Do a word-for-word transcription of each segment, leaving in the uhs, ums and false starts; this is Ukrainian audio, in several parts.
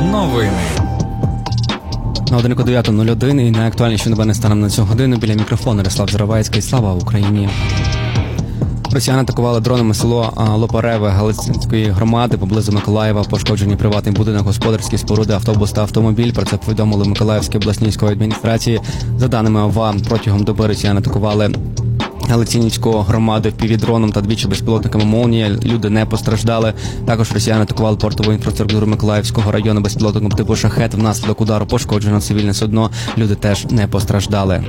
Новини. На годиннику дев'ята нуль один і найактуальніші новини станом на цю годину. Біля мікрофону Ярослав Заровецький. Слава Україні! Росіяни атакували дронами село Лопареве Галицинської громади поблизу Миколаєва. Пошкоджені приватний будинок, господарські споруди, автобус та автомобіль. Про це повідомили в Миколаївській обласній військовій адміністрації. За даними ОВА, протягом доби росіяни атакували Галицинівську громаду півдроном та двічі безпілотниками «Молнія». Люди не постраждали. Також росіяни атакували портову інфраструктуру Миколаївського району безпілотником типу «Шахет». Внаслідок удару пошкоджено цивільне судно. Люди теж не постраждали.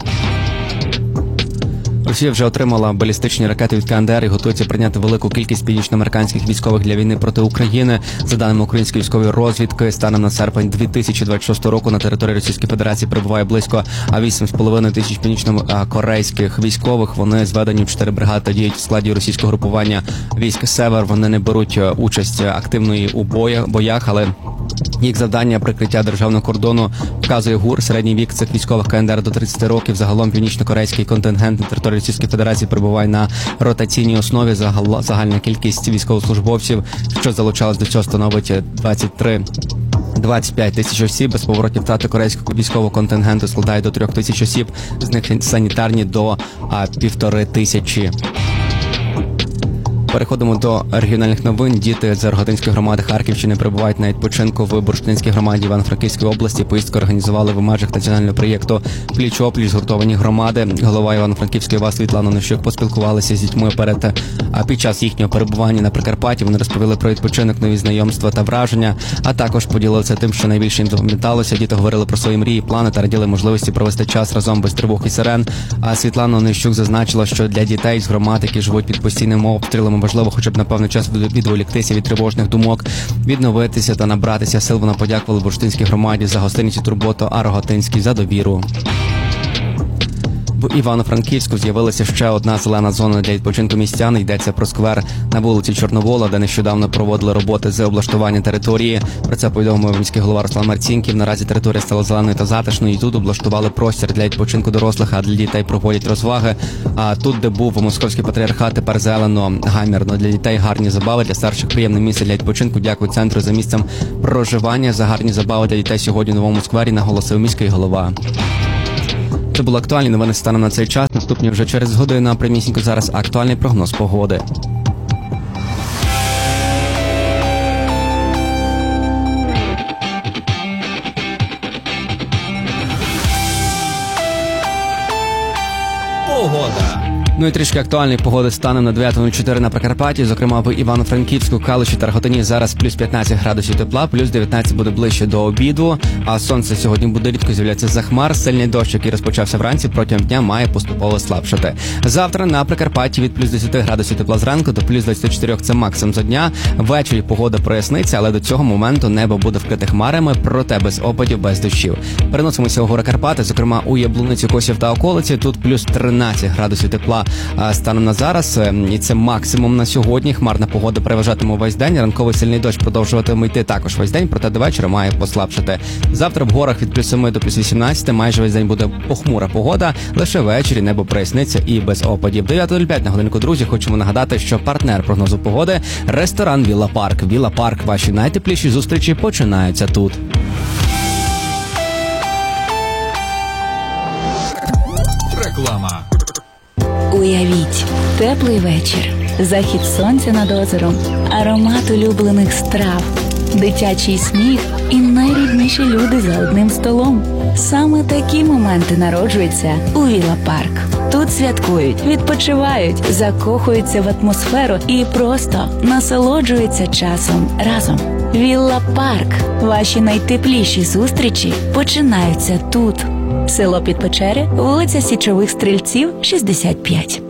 Росія вже отримала балістичні ракети від КНДР і готується прийняти велику кількість північноамериканських військових для війни проти України. За даними української військової розвідки, станом на серпень дві тисячі двадцять шостого року на території Російської Федерації перебуває близько вісім з половиною тисяч північнокорейських військових. Вони зведені в чотири бригади та діють в складі російського групування військ «Север». Вони не беруть участь активної у боях, але їх завдання – прикриття державного кордону, вказує ГУР. Середній вік цих військових КНДР до тридцяти років. Загалом північно-корейський контингент на території Російської Федерації перебуває на ротаційній основі. Загальна кількість військовослужбовців, що залучалась до цього, становить двадцять три двадцять п'ять тисяч осіб. Безповоротні втрати корейського військового контингенту складають до трьох тисяч осіб, з них санітарні до а, півтори тисячі. Переходимо до регіональних новин. Діти з Рогатинської громади Харківщини перебувають на відпочинку в Бурштинській громаді Івано-Франківської області. Поїздку організували в межах національного проєкту «Пліч-опліч» згуртовані громади. Голова Івано-Франківської ОВА Світлана Онищук поспілкувалася з дітьми перед а під час їхнього перебування на Прикарпатті. Вони розповіли про відпочинок, нові знайомства та враження, а також поділилися тим, що найбільше їм запам'яталося. Діти говорили про свої мрії, плани та раділи можливості провести час разом без тривог і сирен. А Світлана Онищук зазначила, що для дітей з громад, які живуть під постійними обстрілами, важливо хоча б на певний час відволіктися від тривожних думок, відновитися та набратися сил. Вона подякувала Бурштинській громаді за гостинність і турботу, а Рогатинській за довіру. В Івано-Франківську з'явилася ще одна зелена зона для відпочинку містян. Йдеться про сквер на вулиці Чорновола, де нещодавно проводили роботи з облаштування території. Про це повідомив міський голова Руслан Марцінків. Наразі територія стала зеленою та затишною. І тут облаштували простір для відпочинку дорослих, а для дітей проводять розваги. А тут, де був московський патріархат, тепер зелено, гамірно. Для дітей гарні забави, для старших приємне місце для відпочинку. Дякую центру за місцем проживання. За гарні забави для дітей сьогодні в новому сквері, наголосив міський голова. Це були актуальні новини станом на цей час. Наступні вже через годину, а прямісінько зараз актуальний прогноз погоди. Погода. Ну і трішки актуальної погоди станом на дев'ята нуль чотири на Прикарпатті, зокрема в Івано-Франківську, Калуші та Рогатині зараз плюс п'ятнадцять градусів тепла, плюс дев'ятнадцять буде ближче до обіду, а сонце сьогодні буде рідко з'являтися за хмар. Сильний дощ, який розпочався вранці, протягом дня має поступово слабшати. Завтра на Прикарпатті від плюс десять градусів тепла зранку до плюс двадцять чотири – це максимум за дня. Ввечері погода проясниться, але до цього моменту небо буде вкрите хмарами, проте без опадів, без дощів. Переносимося у гори Карпати, зокрема у Яблуницю, Косів та околиці. Тут плюс тринадцять градусів тепла станом на зараз, і це максимум на сьогодні. Хмарна погода переважатиме весь день, ранковий сильний дощ продовжуватиме йти також весь день, проте до вечора має послабшати. Завтра в горах від плюс семи до плюс вісімнадцяти, майже весь день буде похмура погода, лише ввечері небо проясниться і без опадів. дев'ята нуль п'ять на годинку, друзі, хочемо нагадати, що партнер прогнозу погоди – ресторан «Вілла Парк». «Вілла Парк» – ваші найтепліші зустрічі починаються тут. Реклама. Уявіть, теплий вечір, захід сонця над озером, аромат улюблених страв, дитячий сміх і найрідніші люди за одним столом. Саме такі моменти народжуються у Вілла Парк. Тут святкують, відпочивають, закохуються в атмосферу і просто насолоджуються часом разом. Вілла Парк. Ваші найтепліші зустрічі починаються тут. Село Підпечери, вулиця Січових Стрільців, шістдесят п'ять.